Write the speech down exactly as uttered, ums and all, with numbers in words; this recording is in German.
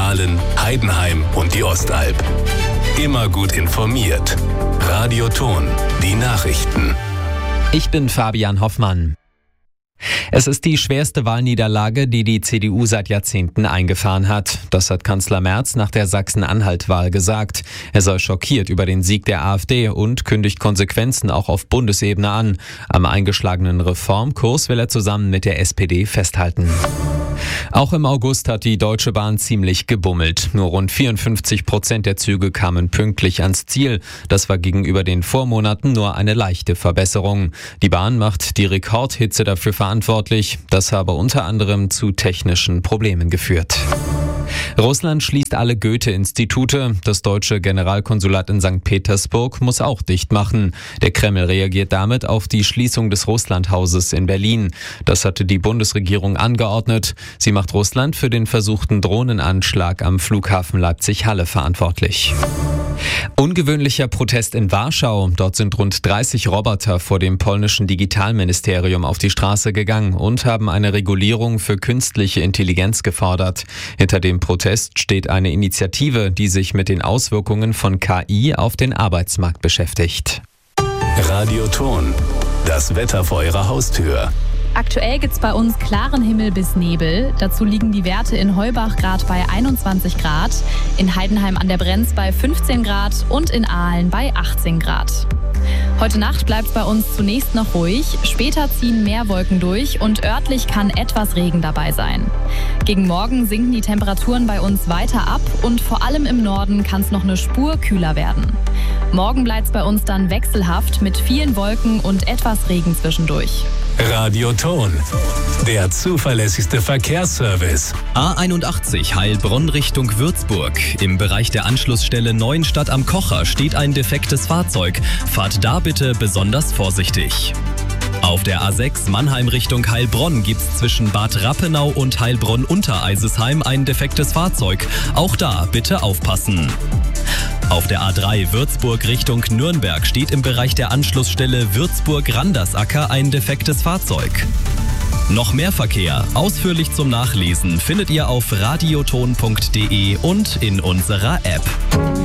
Aalen, Heidenheim und die Ostalb. Immer gut informiert. Radio Thon, die Nachrichten. Ich bin Fabian Hoffmann. Es ist die schwerste Wahlniederlage, die die C D U seit Jahrzehnten eingefahren hat. Das hat Kanzler Merz nach der Sachsen-Anhalt-Wahl gesagt. Er sei schockiert über den Sieg der AfD und kündigt Konsequenzen auch auf Bundesebene an. Am eingeschlagenen Reformkurs will er zusammen mit der S P D festhalten. Auch im August hat die Deutsche Bahn ziemlich gebummelt. Nur rund vierundfünfzig Prozent der Züge kamen pünktlich ans Ziel. Das war gegenüber den Vormonaten nur eine leichte Verbesserung. Die Bahn macht die Rekordhitze dafür verantwortlich. Das habe unter anderem zu technischen Problemen geführt. Russland schließt alle Goethe-Institute. Das deutsche Generalkonsulat in Sankt Petersburg muss auch dicht machen. Der Kreml reagiert damit auf die Schließung des Russlandhauses in Berlin. Das hatte die Bundesregierung angeordnet. Sie macht Russland für den versuchten Drohnenanschlag am Flughafen Leipzig-Halle verantwortlich. Ungewöhnlicher Protest in Warschau. Dort sind rund dreißig Roboter vor dem polnischen Digitalministerium auf die Straße gegangen und haben eine Regulierung für künstliche Intelligenz gefordert. Hinter dem Protest steht eine Initiative, die sich mit den Auswirkungen von K I auf den Arbeitsmarkt beschäftigt. Radio Thon, das Wetter vor Ihrer Haustür. Aktuell gibt es bei uns klaren Himmel bis Nebel. Dazu liegen die Werte in Heubach gerade bei einundzwanzig Grad, in Heidenheim an der Brenz bei fünfzehn Grad und in Aalen bei achtzehn Grad. Heute Nacht bleibt es bei uns zunächst noch ruhig, später ziehen mehr Wolken durch und örtlich kann etwas Regen dabei sein. Gegen Morgen sinken die Temperaturen bei uns weiter ab und vor allem im Norden kann es noch eine Spur kühler werden. Morgen bleibt es bei uns dann wechselhaft mit vielen Wolken und etwas Regen zwischendurch. Radio Thon, der zuverlässigste Verkehrsservice. A einundachtzig Heilbronn Richtung Würzburg. Im Bereich der Anschlussstelle Neuenstadt am Kocher steht ein defektes Fahrzeug. Fahrt da bitte besonders vorsichtig. Auf der A sechs Mannheim Richtung Heilbronn gibt's zwischen Bad Rappenau und Heilbronn-Untereisesheim ein defektes Fahrzeug. Auch da bitte aufpassen. Auf der A drei Würzburg Richtung Nürnberg steht im Bereich der Anschlussstelle Würzburg-Randersacker ein defektes Fahrzeug. Noch mehr Verkehr, ausführlich zum Nachlesen, findet ihr auf radioton punkt de und in unserer App.